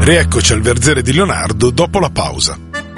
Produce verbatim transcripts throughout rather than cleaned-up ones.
Rieccoci al Verzere di Leonardo dopo la pausa.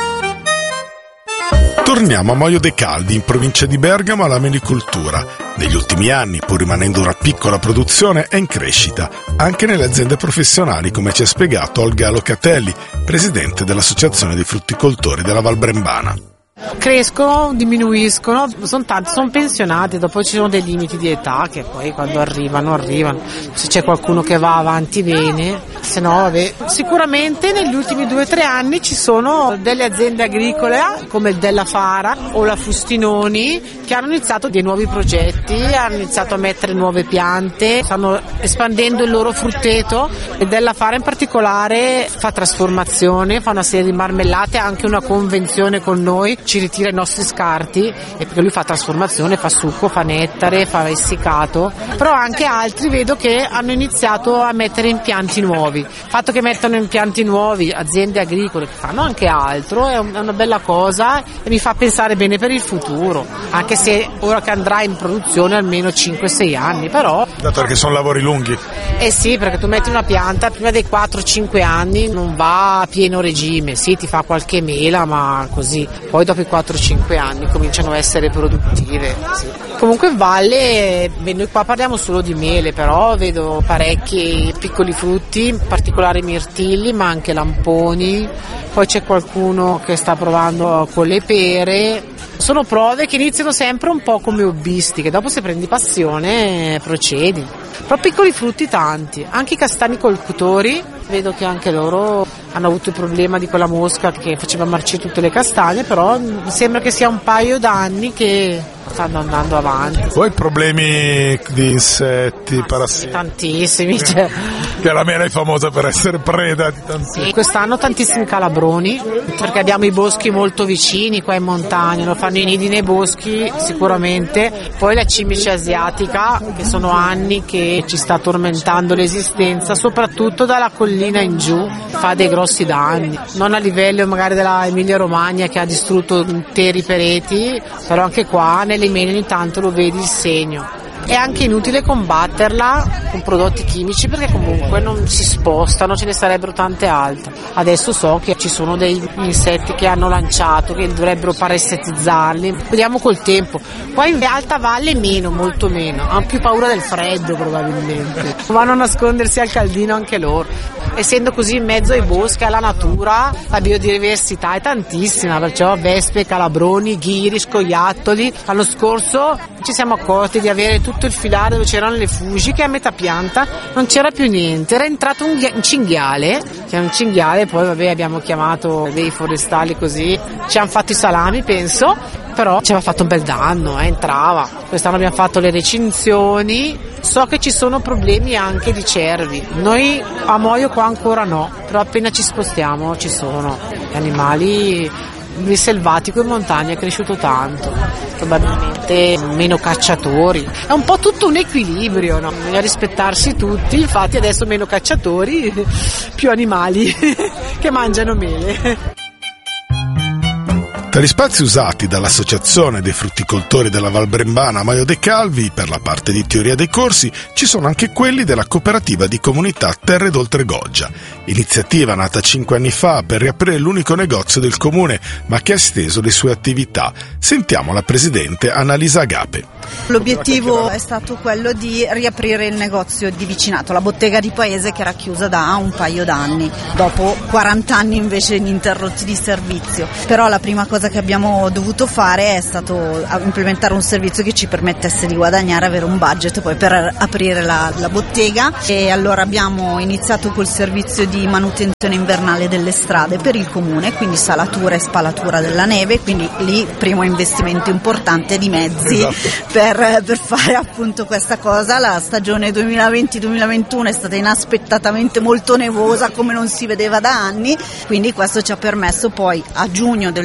Torniamo a Moio de Calvi, in provincia di Bergamo, alla melicoltura. Negli ultimi anni, pur rimanendo una piccola produzione, è in crescita, anche nelle aziende professionali, come ci ha spiegato Olga Locatelli, presidente dell'Associazione dei frutticoltori della Val Brembana. Crescono, diminuiscono, sono tanti, sono pensionati, dopo ci sono dei limiti di età che poi quando arrivano, arrivano. Se c'è qualcuno che va avanti bene, se no vabbè. Sicuramente negli ultimi due o tre anni ci sono delle aziende agricole come il Della Fara o la Fustinoni che hanno iniziato dei nuovi progetti, hanno iniziato a mettere nuove piante, stanno espandendo il loro frutteto. Il Della Fara in particolare fa trasformazione, fa una serie di marmellate, ha anche una convenzione con noi, ci ritira i nostri scarti, e perché lui fa trasformazione, fa succo, fa nettare, fa essiccato. Però anche altri vedo che hanno iniziato a mettere impianti nuovi. Il fatto che mettano impianti nuovi, aziende agricole che fanno anche altro, è una bella cosa e mi fa pensare bene per il futuro, anche se ora che andrà in produzione almeno cinque sei anni, però... Dato perché sono lavori lunghi. Eh sì, perché tu metti una pianta prima dei quattro cinque anni non va a pieno regime, sì, ti fa qualche mela, ma così. Poi dopo i quattro cinque anni cominciano a essere produttive, sì. Comunque in valle, noi qua parliamo solo di mele, però vedo parecchi piccoli frutti, in particolare mirtilli, ma anche lamponi, poi c'è qualcuno che sta provando con le pere. Sono prove che iniziano sempre un po' come hobbisti, che dopo se prendi passione procedi. Però piccoli frutti tanti, anche i castani colcutori, vedo che anche loro hanno avuto il problema di quella mosca che faceva marcire tutte le castagne, però mi sembra che sia un paio d'anni che stanno andando avanti. Poi problemi di insetti, parassiti? Tantissimi. Cioè. Che la mela è famosa per essere preda di tantissimi. Sì, quest'anno tantissimi calabroni, perché abbiamo i boschi molto vicini qua in montagna, lo fanno i nidi nei boschi sicuramente. Poi la cimice asiatica, che sono anni che ci sta tormentando l'esistenza, soprattutto dalla collina in giù, fa dei grossi danni, non a livello magari della Emilia Romagna che ha distrutto interi pereti, però anche qua nelle mele ogni tanto lo vedi il segno. È anche inutile combatterla con prodotti chimici perché comunque non si spostano, ce ne sarebbero tante altre. Adesso so che ci sono dei insetti che hanno lanciato, che dovrebbero parasitizzarli. Vediamo col tempo. Qua in alta valle meno, molto meno. Hanno più paura del freddo probabilmente. Vanno a nascondersi al caldino anche loro. Essendo così in mezzo ai boschi, alla natura, la biodiversità è tantissima, perciò vespe, calabroni, ghiri, scoiattoli. L'anno scorso ci siamo accorti di avere tutto il filare dove c'erano le fugi, che a metà pianta non c'era più niente, era entrato un, ghi- un cinghiale, c'era un cinghiale, poi vabbè abbiamo chiamato dei forestali così, ci hanno fatto i salami penso, però ci aveva fatto un bel danno, eh, entrava. Quest'anno abbiamo fatto le recinzioni, so che ci sono problemi anche di cervi, noi a Moio qua ancora no, però appena ci spostiamo ci sono gli animali. Il selvatico in montagna è cresciuto tanto, probabilmente meno cacciatori, è un po' tutto un equilibrio, no? Bisogna rispettarsi tutti, infatti adesso meno cacciatori, più animali che mangiano mele. Tra gli spazi usati dall'Associazione dei frutticoltori della Val Brembana a Moio de Calvi per la parte di teoria dei corsi ci sono anche quelli della cooperativa di comunità Terre d'Oltregoggia, iniziativa nata cinque anni fa per riaprire l'unico negozio del comune ma che ha esteso le sue attività. Sentiamo la presidente Annalisa Agape. L'obiettivo è stato quello di riaprire il negozio di vicinato, la bottega di paese che era chiusa da un paio d'anni, dopo quaranta anni invece ininterrotti di servizio. Però la prima cosa che abbiamo dovuto fare è stato implementare un servizio che ci permettesse di guadagnare, avere un budget poi per aprire la, la bottega, e allora abbiamo iniziato col servizio di manutenzione invernale delle strade per il comune, quindi salatura e spalatura della neve, quindi lì primo investimento importante di mezzi. Esatto. Per, per fare appunto questa cosa. La stagione duemilaventi duemilaventuno è stata inaspettatamente molto nevosa come non si vedeva da anni, quindi questo ci ha permesso poi a giugno del duemilaventuno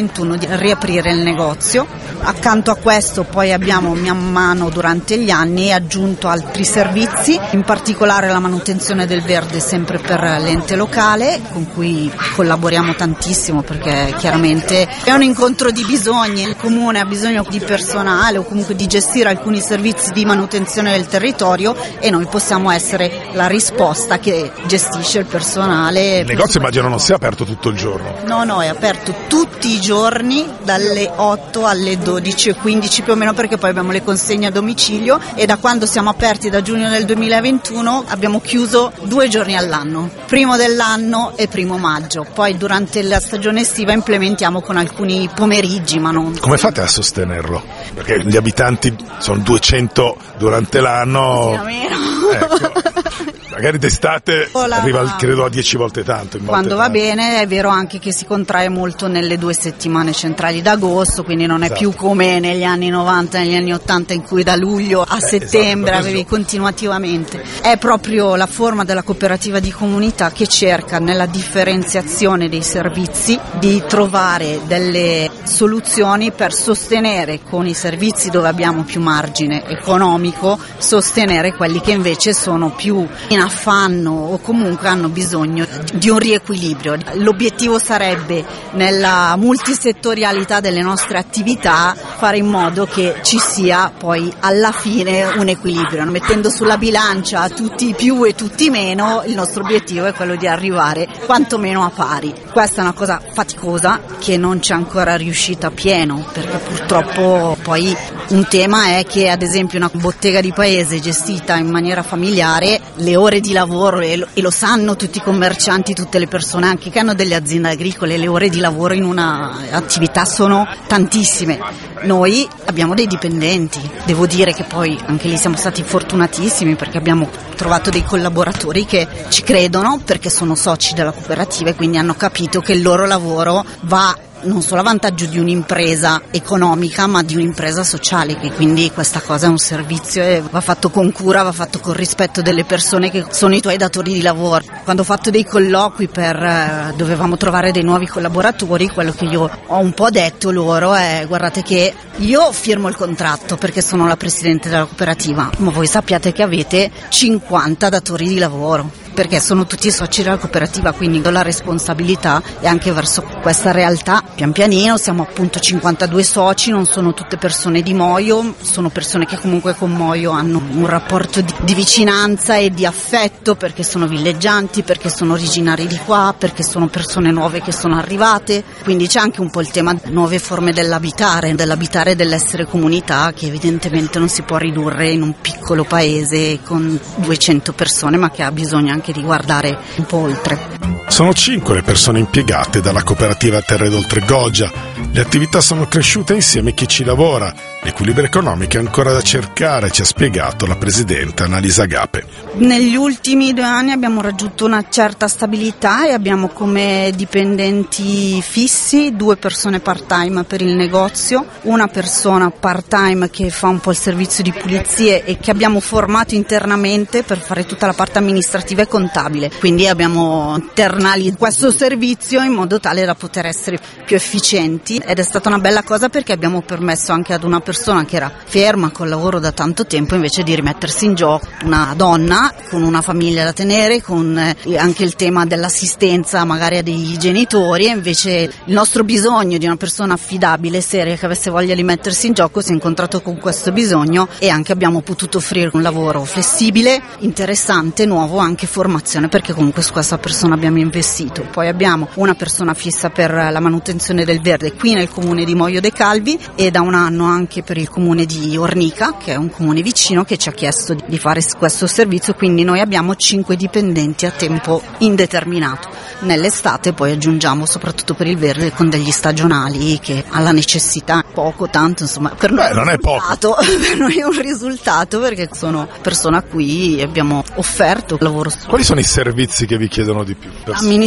duemilaventuno di riaprire il negozio. Accanto a questo poi abbiamo man mano durante gli anni aggiunto altri servizi, in particolare la manutenzione del verde sempre per l'ente locale, con cui collaboriamo tantissimo perché chiaramente è un incontro di bisogni, il comune ha bisogno di personale o comunque di gestire alcuni servizi di manutenzione del territorio e noi possiamo essere la risposta che gestisce il personale. Il negozio immagino non sia aperto tutto il giorno. No, no, è aperto tutti i giorni dalle otto alle dodici e quindici più o meno, perché poi abbiamo le consegne a domicilio e da quando siamo aperti da giugno del duemilaventuno abbiamo chiuso due giorni all'anno, primo dell'anno e primo maggio, poi durante la stagione estiva implementiamo con alcuni pomeriggi, ma non... Come fate a sostenerlo? Perché gli abitanti sono duecento durante l'anno. Sì, a meno. Ecco. Magari d'estate arriva credo a dieci volte tanto. In Quando va tanto. bene, è vero anche che si contrae molto nelle due settimane centrali d'agosto, quindi non è esatto. più come negli anni novanta, negli anni ottanta in cui da luglio a eh, settembre esatto, avevi continuativamente. È proprio la forma della cooperativa di comunità che cerca nella differenziazione dei servizi di trovare delle soluzioni per sostenere con i servizi dove abbiamo più margine economico, sostenere quelli che invece sono più in affanno o comunque hanno bisogno di un riequilibrio. L'obiettivo sarebbe nella multisettorialità delle nostre attività fare in modo che ci sia poi alla fine un equilibrio, mettendo sulla bilancia tutti più e tutti meno, il nostro obiettivo è quello di arrivare quantomeno a pari. Questa è una cosa faticosa che non c'è ancora riuscita a pieno, perché purtroppo poi un tema è che ad esempio una bottega di paese gestita in maniera familiare, le ore di lavoro, e lo, e lo sanno tutti i commercianti, tutte le persone anche che hanno delle aziende agricole, le ore di lavoro in una attività sono tantissime. Noi abbiamo dei dipendenti, devo dire che poi anche lì siamo stati fortunatissimi perché abbiamo trovato dei collaboratori che ci credono perché sono soci della cooperativa e quindi hanno capito che il loro lavoro va non solo a vantaggio di un'impresa economica ma di un'impresa sociale, che quindi questa cosa è un servizio e va fatto con cura, va fatto con rispetto delle persone che sono i tuoi datori di lavoro. Quando ho fatto dei colloqui per eh, dovevamo trovare dei nuovi collaboratori, quello che io ho un po' detto loro è: guardate che io firmo il contratto perché sono la presidente della cooperativa, ma voi sappiate che avete cinquanta datori di lavoro, perché sono tutti soci della cooperativa, quindi do la responsabilità e anche verso questa realtà. Pian pianino siamo appunto cinquantadue soci, non sono tutte persone di Moio, sono persone che comunque con Moio hanno un rapporto di, di vicinanza e di affetto perché sono villeggianti, perché sono originari di qua, perché sono persone nuove che sono arrivate, quindi c'è anche un po' il tema di nuove forme dell'abitare, dell'abitare e dell'essere comunità, che evidentemente non si può ridurre in un piccolo paese con duecento persone, ma che ha bisogno anche di guardare un po' oltre. Sono cinque le persone impiegate dalla cooperativa Terre d'Oltre Goggia. Le attività sono cresciute insieme a chi ci lavora. L'equilibrio economico è ancora da cercare, ci ha spiegato la presidente Annalisa Agape. Negli ultimi due anni abbiamo raggiunto una certa stabilità e abbiamo come dipendenti fissi due persone part-time per il negozio, una persona part-time che fa un po' il servizio di pulizie e che abbiamo formato internamente per fare tutta la parte amministrativa e contabile. Quindi abbiamo internato questo servizio in modo tale da poter essere più efficienti, ed è stata una bella cosa perché abbiamo permesso anche ad una persona che era ferma col lavoro da tanto tempo invece di rimettersi in gioco, una donna con una famiglia da tenere, con anche il tema dell'assistenza magari a dei genitori, e invece il nostro bisogno di una persona affidabile, seria, che avesse voglia di mettersi in gioco si è incontrato con questo bisogno e anche abbiamo potuto offrire un lavoro flessibile, interessante, nuovo, anche formazione, perché comunque su questa persona abbiamo investito. Poi abbiamo una persona fissa per la manutenzione del verde qui nel comune di Moio de Calvi e da un anno anche per il comune di Ornica, che è un comune vicino che ci ha chiesto di fare questo servizio, quindi noi abbiamo cinque dipendenti a tempo indeterminato. Nell'estate poi aggiungiamo soprattutto per il verde con degli stagionali che alla necessità, poco tanto, insomma per noi, Beh, non è poco. Per noi è un risultato perché sono persone a cui abbiamo offerto lavoro. Quali sono i servizi che vi chiedono di più? Amministrativi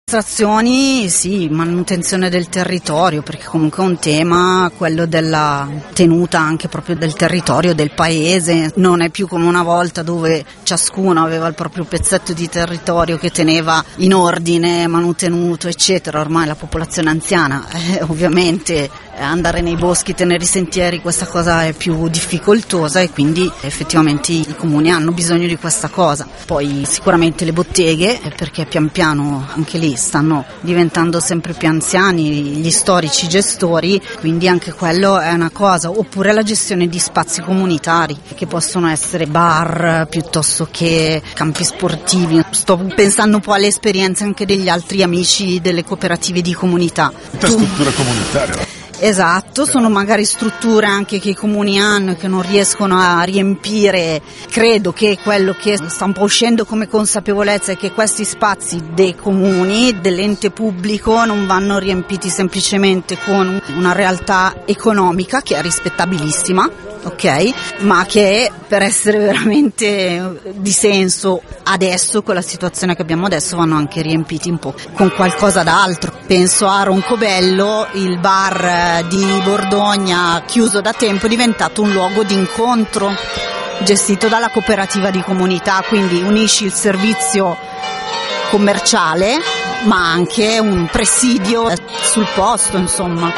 Amministrazioni, sì, manutenzione del territorio, perché comunque è un tema, quello della tenuta anche proprio del territorio, del paese. Non è più come una volta dove ciascuno aveva il proprio pezzetto di territorio che teneva in ordine, manutenuto, eccetera. Ormai la popolazione anziana, eh, ovviamente andare nei boschi, tenere i sentieri, questa cosa è più difficoltosa e quindi effettivamente i comuni hanno bisogno di questa cosa. Poi sicuramente le botteghe, perché pian piano anche lì stanno diventando sempre più anziani gli storici gestori, quindi anche quello è una cosa. Oppure la gestione di spazi comunitari, che possono essere bar piuttosto che campi sportivi. Sto pensando un po' alle esperienze anche degli altri amici delle cooperative di comunità. Tutta struttura comunitaria. Esatto, sono magari strutture anche che i comuni hanno e che non riescono a riempire. Credo che quello che sta un po' uscendo come consapevolezza è che questi spazi dei comuni, dell'ente pubblico, non vanno riempiti semplicemente con una realtà economica che è rispettabilissima, ok? Ma che per essere veramente di senso adesso, con la situazione che abbiamo adesso, vanno anche riempiti un po' con qualcosa d'altro. Penso a Roncobello, il bar di Bordogna, chiuso da tempo, è diventato un luogo di incontro gestito dalla cooperativa di comunità, quindi unisci il servizio commerciale ma anche un presidio sul posto, insomma.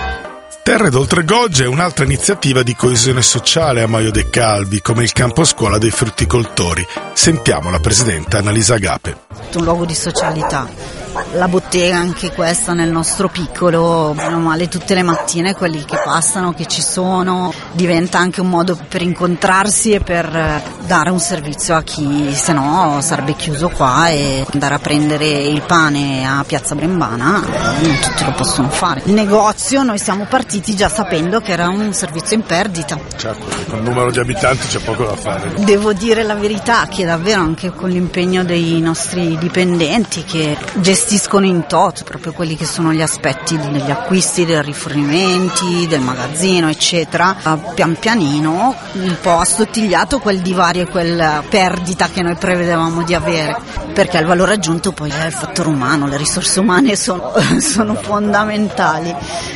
Terre d'Oltregoggia è un'altra iniziativa di coesione sociale a Maio de' Calvi, come il campo scuola dei frutticoltori. Sentiamo la presidente Annalisa Agape. Un luogo di socialità. La bottega, anche questa nel nostro piccolo, bene o male tutte le mattine quelli che passano, che ci sono, diventa anche un modo per incontrarsi e per dare un servizio a chi se no sarebbe chiuso qua, e andare a prendere il pane a Piazza Brembana non tutti lo possono fare. Il negozio, noi siamo partiti già sapendo che era un servizio in perdita. Certo, con il numero di abitanti c'è poco da fare. Devo dire la verità che davvero anche con l'impegno dei nostri dipendenti che gestiscono in toto proprio quelli che sono gli aspetti degli acquisti, dei rifornimenti, del magazzino, eccetera, pian pianino un po' assottigliato quel divario e quella perdita che noi prevedevamo di avere, perché il valore aggiunto poi è il fattore umano, le risorse umane sono, sono fondamentali,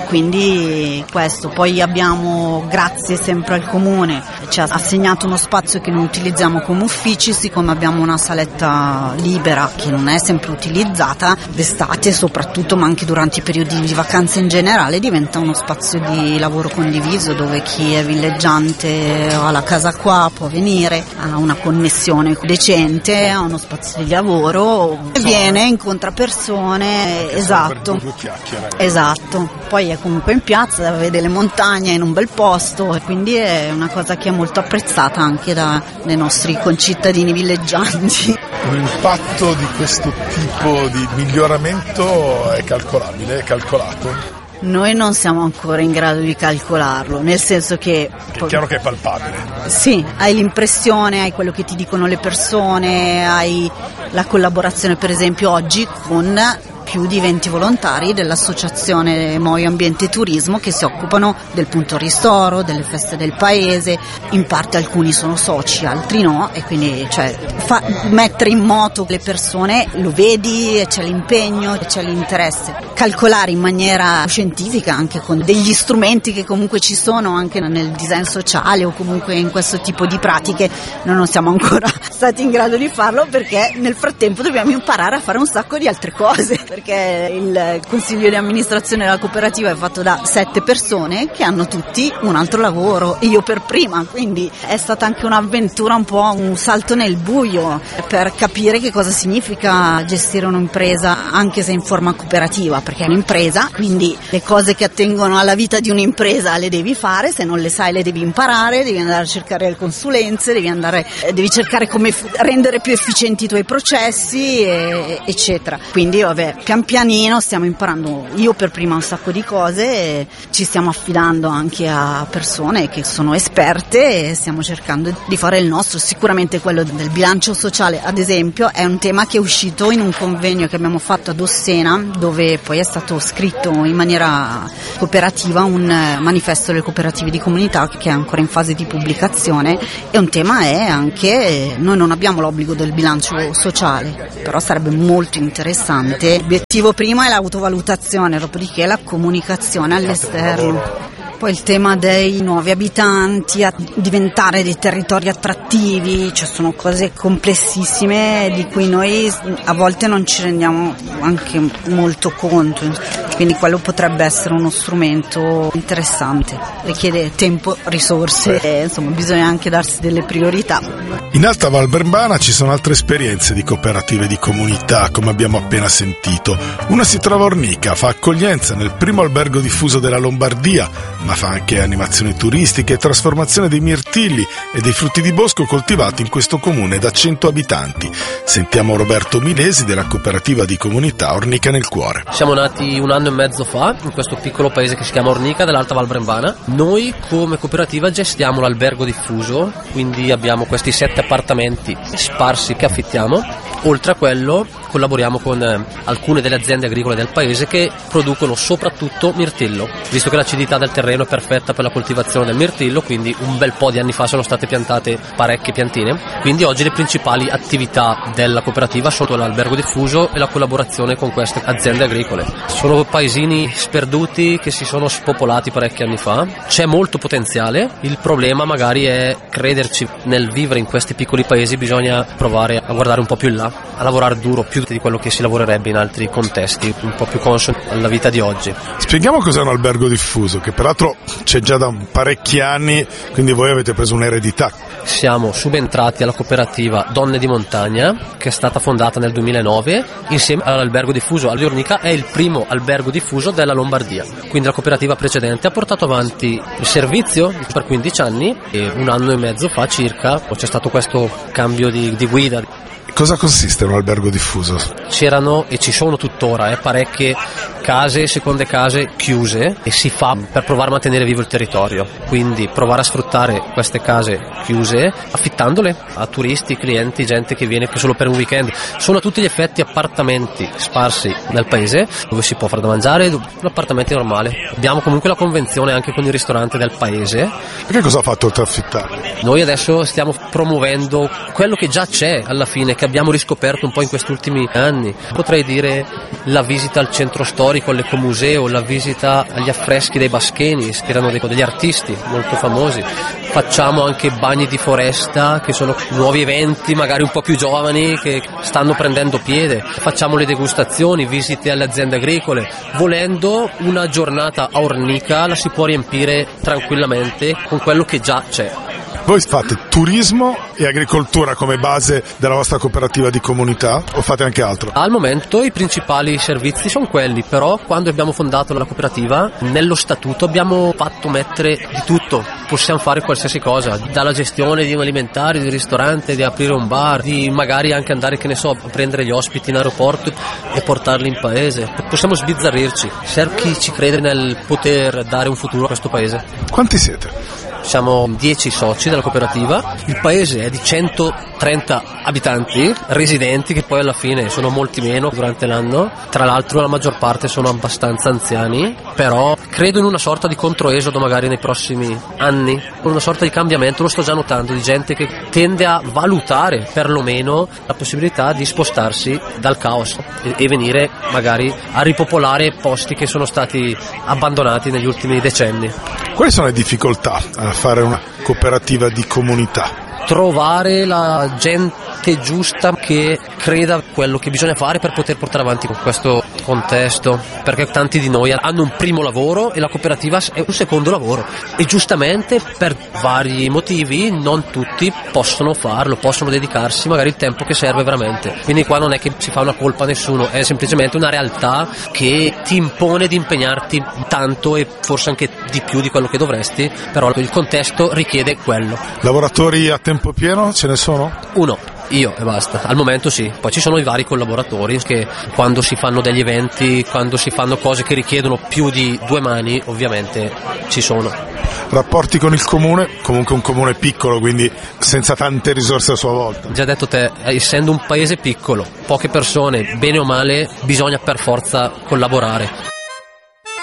quindi questo. Poi abbiamo, grazie sempre al comune, ci ha assegnato uno spazio che noi utilizziamo come uffici, siccome abbiamo una saletta libera che non è sempre utilizzata d'estate soprattutto, ma anche durante i periodi di vacanze in generale, diventa uno spazio di lavoro condiviso dove chi è villeggiante o ha la casa qua può venire, ha una connessione decente, ha uno spazio di lavoro, viene, incontra persone, esatto, esatto. Poi è comunque in piazza, vede le montagne in un bel posto e quindi è una cosa che è molto apprezzata anche da, dai nostri concittadini villeggianti. L'impatto di questo tipo di miglioramento è calcolabile, è calcolato? Noi non siamo ancora in grado di calcolarlo, nel senso che... È chiaro che è palpabile. Sì, hai l'impressione, hai quello che ti dicono le persone, hai la collaborazione per esempio oggi con più di venti volontari dell'associazione Moio Ambiente e Turismo che si occupano del punto ristoro, delle feste del paese, in parte alcuni sono soci, altri no, e quindi cioè, fa, mettere in moto le persone, lo vedi, c'è l'impegno, c'è l'interesse. Calcolare in maniera scientifica anche con degli strumenti che comunque ci sono anche nel design sociale o comunque in questo tipo di pratiche, noi non siamo ancora stati in grado di farlo perché nel frattempo dobbiamo imparare a fare un sacco di altre cose, perché il consiglio di amministrazione della cooperativa è fatto da sette persone che hanno tutti un altro lavoro, io per prima, quindi è stata anche un'avventura, un po' un salto nel buio per capire che cosa significa gestire un'impresa anche se in forma cooperativa, perché è un'impresa, quindi le cose che attengono alla vita di un'impresa le devi fare, se non le sai le devi imparare, devi andare a cercare le consulenze, devi andare, devi cercare come rendere più efficienti i tuoi processi, e, eccetera. Quindi vabbè, pian pianino stiamo imparando, io per prima un sacco di cose, e ci stiamo affidando anche a persone che sono esperte e stiamo cercando di fare il nostro. Sicuramente quello del bilancio sociale, ad esempio, è un tema che è uscito in un convegno che abbiamo fatto ad Ossena, dove poi è stato scritto in maniera cooperativa un manifesto delle cooperative di comunità che è ancora in fase di pubblicazione, e un tema è anche, noi non abbiamo l'obbligo del bilancio sociale, però sarebbe molto interessante L'obiettivo primo è l'autovalutazione, dopodiché la comunicazione all'esterno. Poi il tema dei nuovi abitanti, a diventare dei territori attrattivi, cioè sono cose complessissime di cui noi a volte non ci rendiamo anche molto conto, quindi quello potrebbe essere uno strumento interessante. Richiede tempo, risorse e insomma bisogna anche darsi delle priorità. In Alta Val Brembana ci sono altre esperienze di cooperative di comunità, come abbiamo appena sentito. Una si trova a Ornica, fa accoglienza nel primo albergo diffuso della Lombardia, ma fa anche animazioni turistiche e trasformazione dei mirtilli e dei frutti di bosco coltivati in questo comune da cento abitanti. Sentiamo Roberto Milesi della cooperativa di comunità Ornica nel Cuore. Siamo nati un anno e mezzo fa in questo piccolo paese che si chiama Ornica dell'Alta Val Brembana. Noi come cooperativa gestiamo l'albergo diffuso, quindi abbiamo questi sette appartamenti sparsi che affittiamo. Oltre a quello collaboriamo con alcune delle aziende agricole del paese che producono soprattutto mirtillo, visto che l'acidità del terreno è perfetta per la coltivazione del mirtillo, quindi un bel po' di anni fa sono state piantate parecchie piantine. Quindi oggi le principali attività della cooperativa sono l'albergo diffuso e la collaborazione con queste aziende agricole. Sono paesini sperduti che si sono spopolati parecchi anni fa, c'è molto potenziale, il problema magari è crederci. Nel vivere in questi piccoli paesi bisogna provare a guardare un po' più in là, a lavorare duro più di quello che si lavorerebbe in altri contesti un po' più consoni alla vita di oggi. Spieghiamo cos'è un albergo diffuso, che peraltro c'è già da parecchi anni, quindi voi avete preso un'eredità. Siamo subentrati alla cooperativa Donne di Montagna, che è stata fondata nel duemilanove insieme all'albergo diffuso Ornica. È il primo albergo diffuso della Lombardia, quindi la cooperativa precedente ha portato avanti il servizio per quindici anni e un anno e mezzo fa circa c'è stato questo cambio di, di guida. Cosa consiste un albergo diffuso? C'erano e ci sono tuttora eh, parecchie case, seconde case chiuse e si fa per provare a mantenere vivo il territorio, quindi provare a sfruttare queste case chiuse affittandole a turisti, clienti, gente che viene solo per un weekend. Sono a tutti gli effetti appartamenti sparsi nel paese dove si può fare da mangiare, un appartamento normale. Abbiamo comunque la convenzione anche con il ristorante del paese. E che cosa ha fatto oltre a affittare? Noi adesso stiamo promuovendo quello che già c'è alla fine, che abbiamo riscoperto un po' in questi ultimi anni. Potrei dire la visita al centro storico, all'ecomuseo, la visita agli affreschi dei Bascheni, che erano degli artisti molto famosi. Facciamo anche bagni di foresta, che sono nuovi eventi magari un po' più giovani che stanno prendendo piede. Facciamo le degustazioni, visite alle aziende agricole. Volendo, una giornata a Ornica la si può riempire tranquillamente con quello che già c'è. Voi fate turismo e agricoltura come base della vostra cooperativa di comunità o fate anche altro? Al momento i principali servizi sono quelli, però quando abbiamo fondato la cooperativa nello statuto abbiamo fatto mettere di tutto, possiamo fare qualsiasi cosa, dalla gestione di un alimentare, di un ristorante, di aprire un bar, di magari anche andare, che ne so, a prendere gli ospiti in aeroporto e portarli in paese. Possiamo sbizzarrirci, serve chi ci crede nel poter dare un futuro a questo paese. Quanti siete? Siamo dieci soci della cooperativa, il paese è di centotrenta abitanti residenti, che poi alla fine sono molti meno durante l'anno. Tra l'altro la maggior parte sono abbastanza anziani, però credo in una sorta di controesodo magari nei prossimi anni, una sorta di cambiamento, lo sto già notando, di gente che tende a valutare perlomeno la possibilità di spostarsi dal caos e, e venire magari a ripopolare posti che sono stati abbandonati negli ultimi decenni. Quali sono le difficoltà a fare una cooperativa di comunità? Trovare la gente giusta che creda a quello che bisogna fare per poter portare avanti questo contesto, perché tanti di noi hanno un primo lavoro e la cooperativa è un secondo lavoro e giustamente per vari motivi non tutti possono farlo, possono dedicarsi magari il tempo che serve veramente. Quindi qua non è che si fa una colpa a nessuno, è semplicemente una realtà che ti impone di impegnarti tanto e forse anche di più di quello che dovresti, però il contesto richiede quello. Lavoratori a tempo pieno ce ne sono? Uno. Io e basta, al momento sì, poi ci sono i vari collaboratori che quando si fanno degli eventi, quando si fanno cose che richiedono più di due mani, ovviamente ci sono. Rapporti con il comune, comunque un comune piccolo, quindi senza tante risorse a sua volta. Già detto te, essendo un paese piccolo, poche persone, bene o male, bisogna per forza collaborare.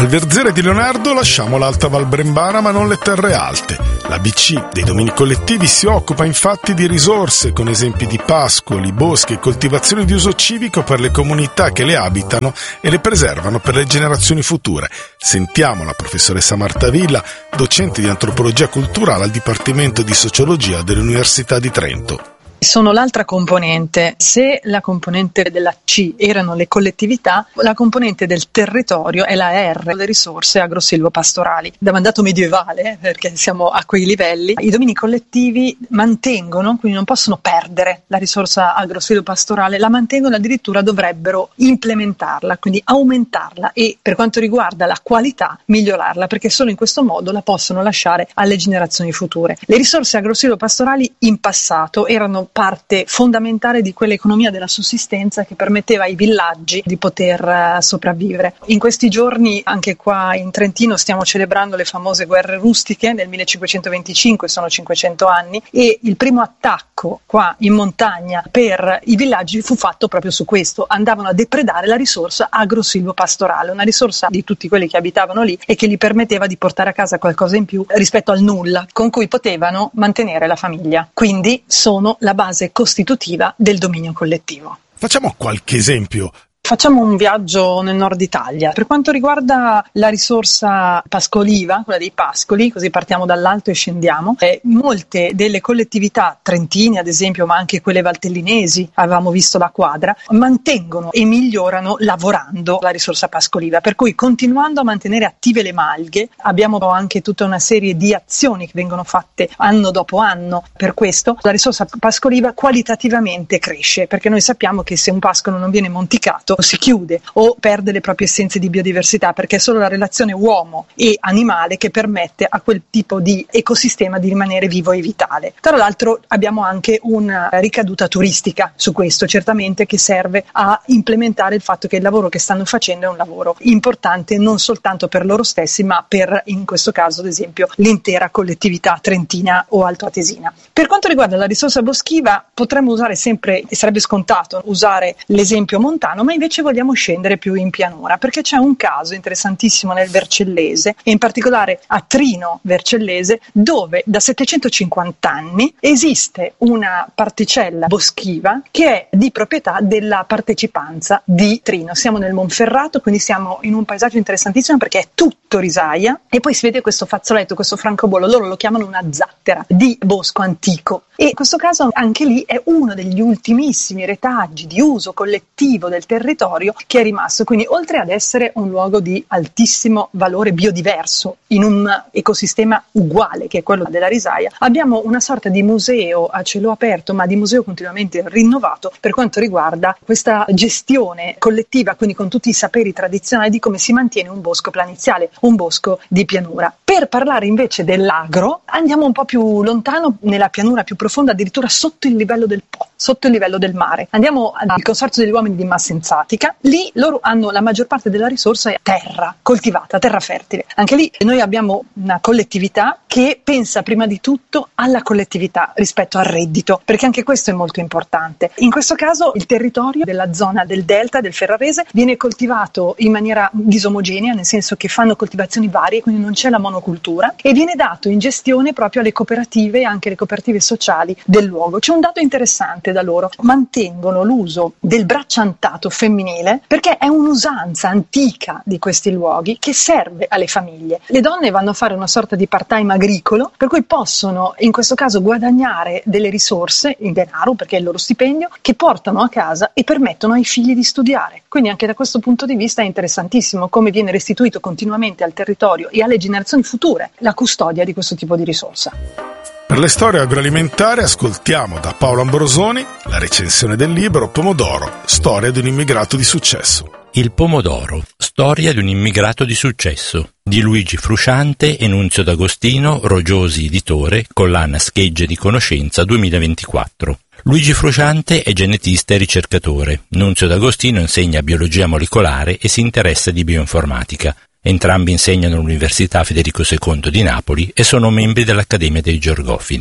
Al Verzere di Leonardo lasciamo l'Alta Val Brembana ma non le terre alte. La B C dei domini collettivi si occupa infatti di risorse con esempi di pascoli, boschi e coltivazioni di uso civico per le comunità che le abitano e le preservano per le generazioni future. Sentiamo la professoressa Marta Villa, docente di antropologia culturale al Dipartimento di Sociologia dell'Università di Trento. Sono l'altra componente. Se la componente della C erano le collettività, la componente del territorio è la R, le risorse agrosilvopastorali. Da mandato medievale, perché siamo a quei livelli, i domini collettivi mantengono, quindi non possono perdere la risorsa agrosilvopastorale, la mantengono, addirittura dovrebbero implementarla, quindi aumentarla e per quanto riguarda la qualità migliorarla, perché solo in questo modo la possono lasciare alle generazioni future. Le risorse agrosilvopastorali in passato erano parte fondamentale di quell'economia della sussistenza che permetteva ai villaggi di poter uh, sopravvivere. In questi giorni anche qua in Trentino stiamo celebrando le famose guerre rustiche del millecinquecentoventicinque, sono cinquecento anni, e il primo attacco qua in montagna per i villaggi fu fatto proprio su questo. Andavano a depredare la risorsa agrosilvopastorale, una risorsa di tutti quelli che abitavano lì e che gli permetteva di portare a casa qualcosa in più rispetto al nulla, con cui potevano mantenere la famiglia. Quindi sono la base costitutiva del dominio collettivo. Facciamo qualche esempio. Facciamo un viaggio nel nord Italia. Per quanto riguarda la risorsa pascoliva, quella dei pascoli, così partiamo dall'alto e scendiamo, eh, molte delle collettività trentine, ad esempio, ma anche quelle valtellinesi, avevamo visto la quadra, mantengono e migliorano lavorando la risorsa pascoliva. Per cui, continuando a mantenere attive le malghe, abbiamo anche tutta una serie di azioni che vengono fatte anno dopo anno. Per questo la risorsa pascoliva qualitativamente cresce, perché noi sappiamo che se un pascolo non viene monticato si chiude o perde le proprie essenze di biodiversità, perché è solo la relazione uomo e animale che permette a quel tipo di ecosistema di rimanere vivo e vitale. Tra l'altro abbiamo anche una ricaduta turistica su questo, certamente, che serve a implementare il fatto che il lavoro che stanno facendo è un lavoro importante non soltanto per loro stessi, ma per, in questo caso ad esempio, l'intera collettività trentina o altoatesina. Per quanto riguarda la risorsa boschiva, potremmo usare sempre, e sarebbe scontato usare l'esempio montano, ma invece vogliamo scendere più in pianura, perché c'è un caso interessantissimo nel Vercellese, e in particolare a Trino Vercellese, dove da settecentocinquanta anni esiste una particella boschiva che è di proprietà della partecipanza di Trino. Siamo nel Monferrato, quindi siamo in un paesaggio interessantissimo perché è tutto risaia e poi si vede questo fazzoletto, questo francobollo, loro lo chiamano una zattera di bosco antico, e in questo caso anche lì è uno degli ultimissimi retaggi di uso collettivo del territorio che è rimasto. Quindi, oltre ad essere un luogo di altissimo valore biodiverso in un ecosistema uguale che è quello della risaia, abbiamo una sorta di museo a cielo aperto, ma di museo continuamente rinnovato per quanto riguarda questa gestione collettiva, quindi con tutti i saperi tradizionali di come si mantiene un bosco planiziale, un bosco di pianura. Per parlare invece dell'agro andiamo un po' più lontano, nella pianura più profonda, addirittura sotto il livello del Po, sotto il livello del mare. Andiamo al Consorzio degli Uomini di Massenzatica. Lì loro hanno la maggior parte della risorsa è terra coltivata, terra fertile. Anche lì noi abbiamo una collettività che pensa prima di tutto alla collettività rispetto al reddito, perché anche questo è molto importante. In questo caso il territorio della zona del delta del Ferrarese viene coltivato in maniera disomogenea, nel senso che fanno coltivazioni varie, quindi non c'è la monocultura, e viene dato in gestione proprio alle cooperative e anche alle cooperative sociali del luogo. C'è un dato interessante da loro: mantengono l'uso del bracciantato femminile perché è un'usanza antica di questi luoghi che serve alle famiglie. Le donne vanno a fare una sorta di part-time agricolo, per cui possono in questo caso guadagnare delle risorse in denaro, perché è il loro stipendio, che portano a casa e permettono ai figli di studiare. Quindi anche da questo punto di vista è interessantissimo come viene restituito continuamente al territorio e alle generazioni future la custodia di questo tipo di risorsa. Per le storie agroalimentari ascoltiamo da Paolo Ambrosoni la recensione del libro Pomodoro, storia di un immigrato di successo. Il pomodoro, storia di un immigrato di successo, di Luigi Frusciante e Nunzio D'Agostino, Rogiosi editore, collana Schegge di Conoscenza duemilaventiquattro. Luigi Frusciante è genetista e ricercatore, Nunzio D'Agostino insegna biologia molecolare e si interessa di bioinformatica. Entrambi insegnano all'Università Federico secondo di Napoli e sono membri dell'Accademia dei Georgofili.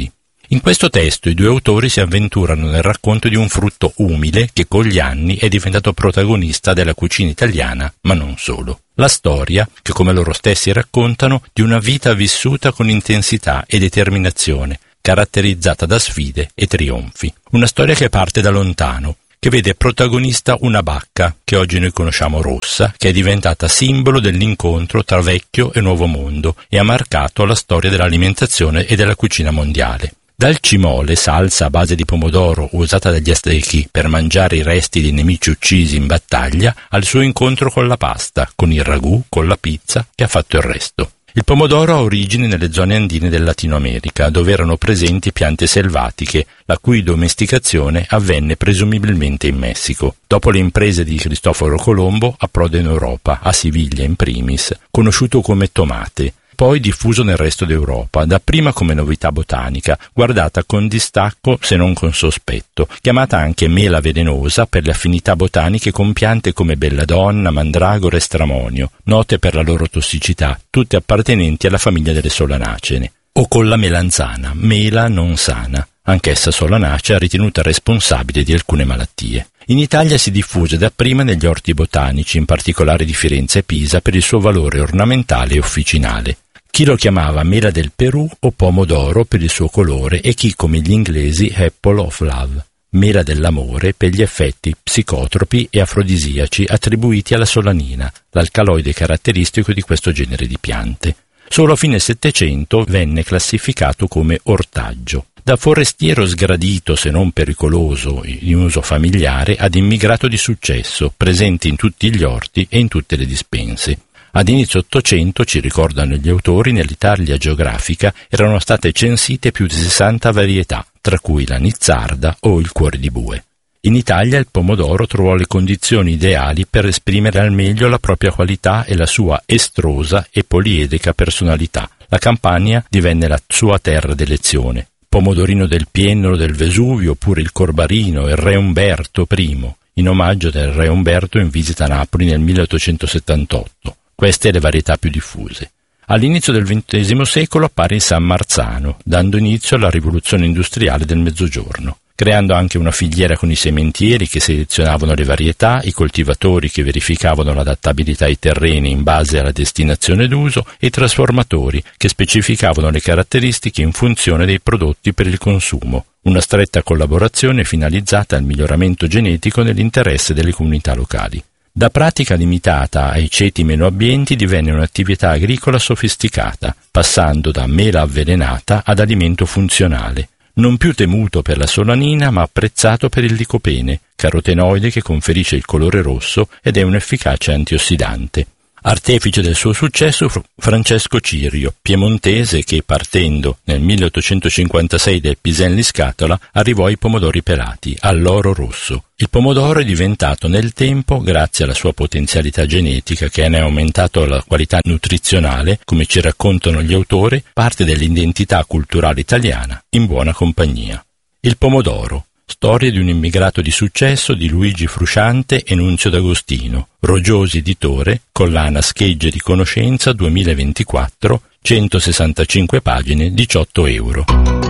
In questo testo i due autori si avventurano nel racconto di un frutto umile che con gli anni è diventato protagonista della cucina italiana, ma non solo. La storia, che come loro stessi raccontano, di una vita vissuta con intensità e determinazione, caratterizzata da sfide e trionfi. Una storia che parte da lontano, che vede protagonista una bacca, che oggi noi conosciamo rossa, che è diventata simbolo dell'incontro tra vecchio e nuovo mondo e ha marcato la storia dell'alimentazione e della cucina mondiale. Dal cimole, salsa a base di pomodoro usata dagli Aztechi per mangiare i resti dei nemici uccisi in battaglia, al suo incontro con la pasta, con il ragù, con la pizza, che ha fatto il resto. Il pomodoro ha origini nelle zone andine del Latino America, dove erano presenti piante selvatiche, la cui domesticazione avvenne presumibilmente in Messico. Dopo le imprese di Cristoforo Colombo, approda in Europa, a Siviglia in primis, conosciuto come tomate, poi diffuso nel resto d'Europa, dapprima come novità botanica, guardata con distacco se non con sospetto, chiamata anche mela velenosa per le affinità botaniche con piante come belladonna, mandragora e stramonio, note per la loro tossicità, tutte appartenenti alla famiglia delle solanacee, o con la melanzana, mela non sana, anch'essa solanacea ritenuta responsabile di alcune malattie. In Italia si diffuse dapprima negli orti botanici, in particolare di Firenze e Pisa, per il suo valore ornamentale e officinale. Chi lo chiamava mela del Perù o pomodoro per il suo colore e chi, come gli inglesi, apple of love, mela dell'amore per gli effetti psicotropi e afrodisiaci attribuiti alla solanina, l'alcaloide caratteristico di questo genere di piante. Solo a fine Settecento venne classificato come ortaggio. Da forestiero sgradito se non pericoloso in uso familiare ad immigrato di successo, presente in tutti gli orti e in tutte le dispense. Ad inizio Ottocento, ci ricordano gli autori, nell'Italia geografica erano state censite più di sessanta varietà, tra cui la nizzarda o il cuore di bue. In Italia il pomodoro trovò le condizioni ideali per esprimere al meglio la propria qualità e la sua estrosa e poliedrica personalità. La Campania divenne la sua terra d'elezione. Pomodorino del Piennolo del Vesuvio, oppure il Corbarino, il Re Umberto I, in omaggio del Re Umberto in visita a Napoli nel milleottocentosettantotto. Queste le varietà più diffuse. All'inizio del ventesimo secolo appare il San Marzano, dando inizio alla rivoluzione industriale del Mezzogiorno, creando anche una filiera con i sementieri che selezionavano le varietà, i coltivatori che verificavano l'adattabilità ai terreni in base alla destinazione d'uso e i trasformatori che specificavano le caratteristiche in funzione dei prodotti per il consumo, una stretta collaborazione finalizzata al miglioramento genetico nell'interesse delle comunità locali. Da pratica limitata ai ceti meno abbienti divenne un'attività agricola sofisticata, passando da mela avvelenata ad alimento funzionale, non più temuto per la solanina ma apprezzato per il licopene, carotenoide che conferisce il colore rosso ed è un efficace antiossidante. Artefice del suo successo fu Francesco Cirio, piemontese che, partendo nel milleottocentocinquantasei del Piselli Scatola, arrivò ai pomodori pelati, all'oro rosso. Il pomodoro è diventato nel tempo, grazie alla sua potenzialità genetica che ne ha aumentato la qualità nutrizionale, come ci raccontano gli autori, parte dell'identità culturale italiana, in buona compagnia. Il pomodoro. Storia di un immigrato di successo di Luigi Frusciante e Nunzio D'Agostino, Roggiosi editore, collana Schegge di conoscenza duemilaventiquattro, centosessantacinque pagine, diciotto euro.